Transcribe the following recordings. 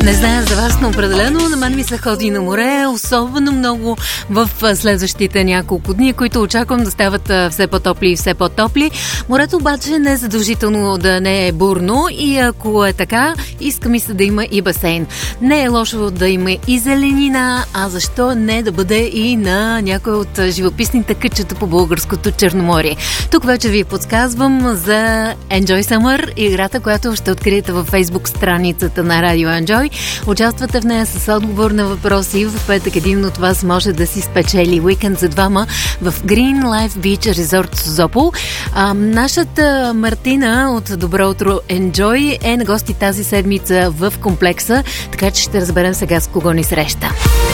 Не зная за вас, но определено на мен ми се ходи на море, особено много в следващите няколко дни, които очаквам да стават все по-топли и все по-топли. Морето обаче не е задължително да не е бурно и ако е така, иска ми се да има и басейн. Не е лошо да има и зеленина, а защо не да бъде и на някой от живописните кътчета по българското Черноморие. Тук вече ви подсказвам за Enjoy Summer, играта, която ще откриете във Facebook страницата на Radio Enjoy. Участвате в нея с отговор на въпроси. В петък един от вас може да си спечели уикенд за двама в Green Life Beach Resort Созопол. Нашата Мартина от Добро утро Enjoy е на гости тази седмица в комплекса, така че ще разберем сега с кого ни среща.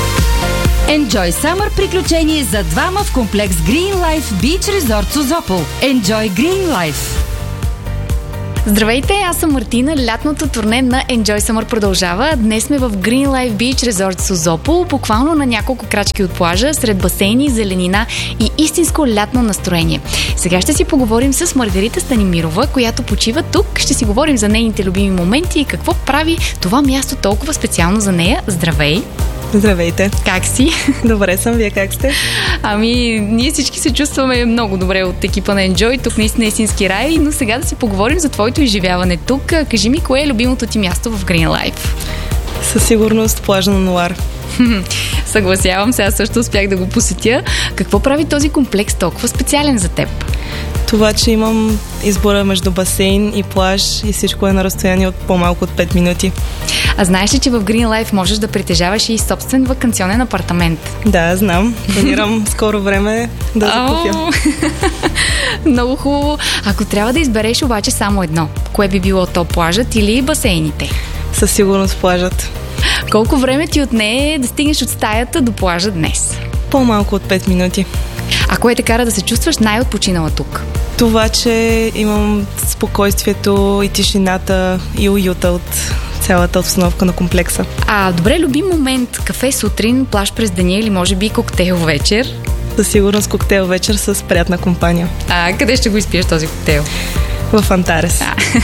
Enjoy Summer приключение за двама в комплекс Green Life Beach Resort Созопол. Enjoy Green Life. Здравейте, аз съм Мартина. Лятното турне на Enjoy Summer продължава. Днес сме в Green Life Beach Resort Созопол, буквално на няколко крачки от плажа, сред басейни, зеленина и истинско лятно настроение. Сега ще си поговорим с Маргарита Станимирова, която почива тук. Ще си говорим за нейните любими моменти и какво прави това място толкова специално за нея. Здравей! Здравейте! Как си? Добре съм, вие как сте? Ние всички се чувстваме много добре от екипа на Enjoy. Тук наистина е истински рай, но сега да си поговорим за твоето изживяване тук. Кажи ми, кое е любимото ти място в Green Life? Със сигурност плажа на Нуар. Съгласявам се, аз също успях да го посетя. Какво прави този комплекс толкова специален за теб? Това, че имам избора между басейн и плаж и всичко е на разстояние от по-малко от 5 минути. А знаеш ли, че в Green Life можеш да притежаваш и собствен ваканционен апартамент? Да, знам. Планирам скоро време да закупя. Много хубаво. Ако трябва да избереш обаче само едно, кое би било то, плажът или басейните? Със сигурност плажът. Колко време ти отне да стигнеш от стаята до плажа днес? По-малко от 5 минути. А кое те кара да се чувстваш най-отпочинала тук? Това, че имам спокойствието и тишината и уюта от цялата обстановка на комплекса. Добре, любим момент. Кафе сутрин, плаж през деня или може би коктейл вечер? Със сигурност коктейл вечер с приятна компания. Къде ще го изпиеш този коктейл? В Антарес.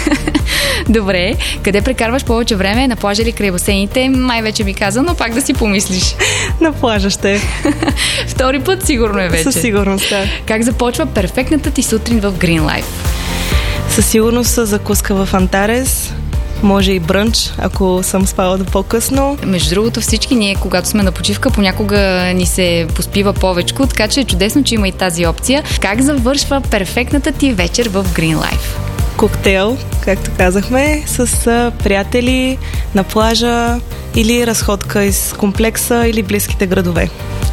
Добре. Къде прекарваш повече време? На плажа или край басейните? Май вече ми каза, но пак да си помислиш. На плажа ще. Втори път сигурно е вече. Със сигурност, да. Как започва перфектната ти сутрин в Green Life? Със сигурност са закуска в Антарес. Може и брънч, ако съм спала до по-късно. Между другото, всички ние, когато сме на почивка, понякога ни се поспива повечко, така че е чудесно, че има и тази опция. Как завършва перфектната ти вечер в Green Life? Коктейл, както казахме, с приятели на плажа или разходка из комплекса или близките градове.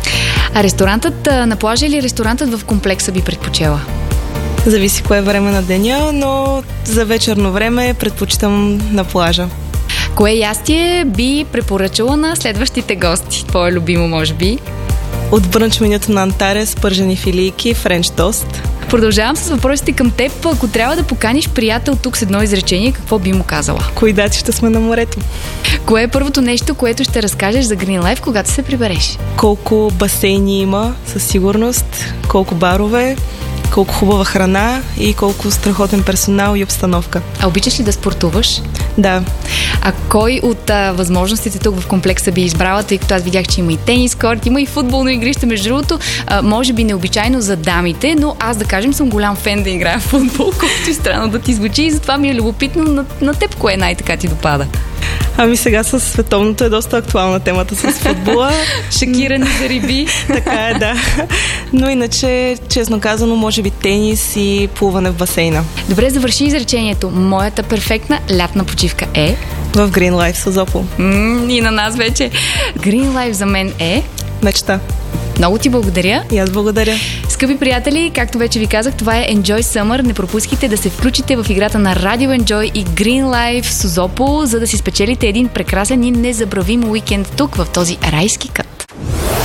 А ресторантът на плажа или ресторантът в комплекса би предпочела? Зависи кое е време на деня, но за вечерно време предпочитам на плажа. Кое ястие би препоръчала на следващите гости? Твое любимо, може би? От брънч менюто на Антарес, пържени филийки, френч тост. Продължавам с въпросите към теб. Ако трябва да поканиш приятел тук с едно изречение, какво би му казала? Кои дати ще сме на морето? Кое е първото нещо, което ще разкажеш за Green Life, когато се прибереш? Колко басейни има, със сигурност, колко барове, колко хубава храна и колко страхотен персонал и обстановка. А обичаш ли да спортуваш? Да. А кой от възможностите тук в комплекса би избрала, тъй като аз видях, че има и тенис корт, има и футболно игрище, между другото, може би необичайно за дамите, но аз, да кажем, съм голям фен да играя в футбол, колкото и странно да ти звучи, и затова ми е любопитно на теб кое най-така ти допада. Сега с световното е доста актуална темата с футбола. Шокирани за риби. Така е, да. Но иначе, честно казано, може би тенис и плуване в басейна. Добре, завърши изречението. Моята перфектна лятна почивка е... В Green Life Созопол. И на нас вече. Green Life за мен е... мечта. Много ти благодаря. И аз благодаря. Скъпи приятели, както вече ви казах, това е Enjoy Summer. Не пропускайте да се включите в играта на Radio Enjoy и Green Life Созопол, за да си спечелите един прекрасен и незабравим уикенд тук, в този райски кът.